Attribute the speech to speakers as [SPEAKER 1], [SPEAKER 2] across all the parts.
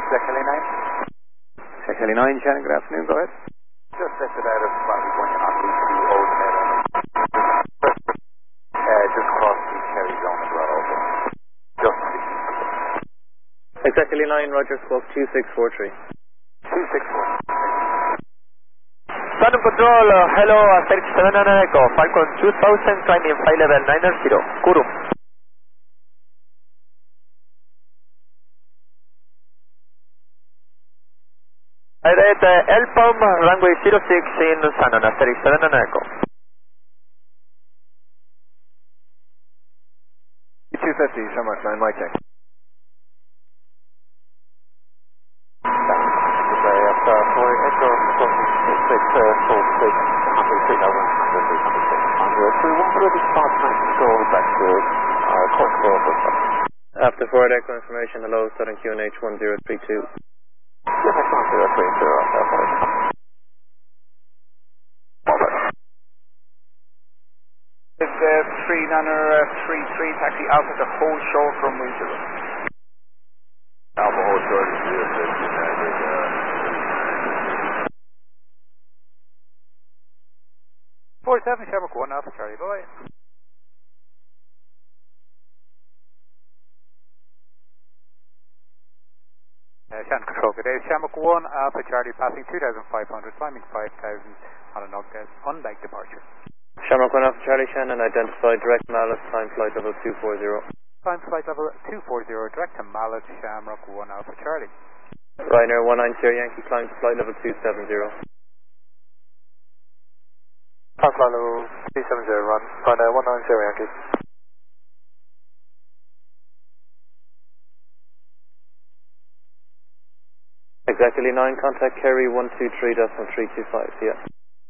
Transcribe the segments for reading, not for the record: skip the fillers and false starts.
[SPEAKER 1] Check Heli 9.
[SPEAKER 2] Check Heli 9, Shannon, good afternoon, go ahead.
[SPEAKER 1] Just lifted out of Bobby going on the old head. Just crossed the Kerry zone as well also. Just
[SPEAKER 2] Exact Heli 9, Roger, squawk 2643.
[SPEAKER 1] 264.
[SPEAKER 3] Sun Control, hello, Asterix 7 and Echo, Falcon 2000, climbing flight level 90, Kurum. Direct Elpom, runway 06 in Sun, Asterix 7 and Echo.
[SPEAKER 2] 250, Shamrock 9, mic check.
[SPEAKER 1] For Echo 6, full state, 135 times control back to course clear.
[SPEAKER 2] After forward Echo information, hello, Southern QNH 1032.
[SPEAKER 1] Yeah, that's not 030. It's 3933 taxi Alpha to hold short runway 0. Alpha hold short is
[SPEAKER 3] 47 Shamrock 1 Alpha Charlie, bye. Shannon Control, good day. Shamrock 1 Alpha Charlie passing 2,500, climbing 5,000 on an unbagged departure.
[SPEAKER 2] Shamrock 1 Alpha Charlie, Shannon, identified direct Mallet, time flight level 240.
[SPEAKER 3] Climb flight level 240, direct to Mallet, Shamrock 1 Alpha Charlie.
[SPEAKER 2] Ryanair 190 Yankee, climb to flight level 270.
[SPEAKER 1] Flight level 270, run. Ryanair 190 Yankee.
[SPEAKER 2] Exactly 9, contact Kerry 123.325, yeah.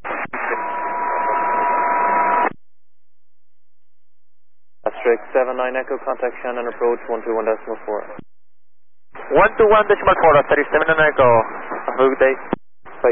[SPEAKER 2] Asterix 79 Echo, contact Shannon, approach 121.4.
[SPEAKER 3] 121.4, Asterix 7 and Echo. Have a good day.
[SPEAKER 2] Bye.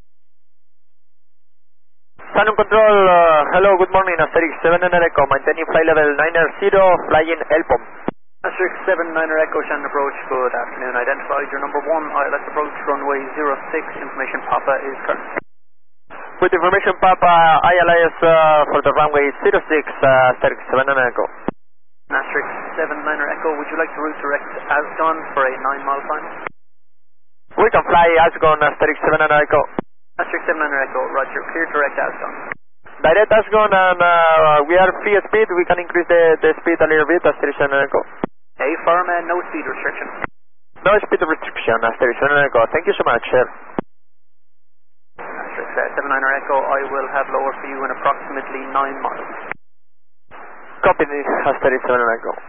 [SPEAKER 3] Sun Control, hello, good morning, Asterix 7 and Echo, maintaining flight level 90, flying Elpom.
[SPEAKER 2] Asterix 79 Echo, Shannon, approach, good afternoon, identified your number 1, ILS approach, runway 06, information Papa is current.
[SPEAKER 3] With information Papa, ILS for the runway 06, Asterix 7 and Echo.
[SPEAKER 2] Asterix 79 Echo, would you like to route direct Asgon for a 9-mile climb?
[SPEAKER 3] We can fly Asgon, Asterix 7 and Echo.
[SPEAKER 2] Asterix 79 Echo, roger, clear direct Asgon.
[SPEAKER 3] Direct Asgon and we are free speed, we can increase the speed a little bit, Asterix 7 and Echo.
[SPEAKER 2] A firm no speed restriction.
[SPEAKER 3] No speed restriction, Asterix 7 and Echo, thank you so much, sir.
[SPEAKER 2] Asterix 79 Echo, I will have lower for you in approximately 9 miles.
[SPEAKER 3] Copy this, Asterix 7 and Echo.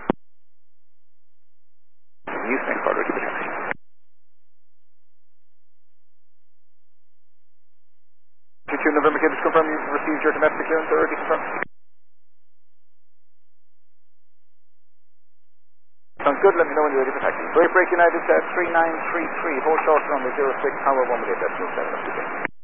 [SPEAKER 2] Houston, quarter to protection.
[SPEAKER 1] November, can you confirm you've received your domestic clearance already confirmed? Sounds good, let me know when you're ready for taxi. Great Break United 3933, hold short runway 06, Tower 1 with 8 decimal 7 of 2.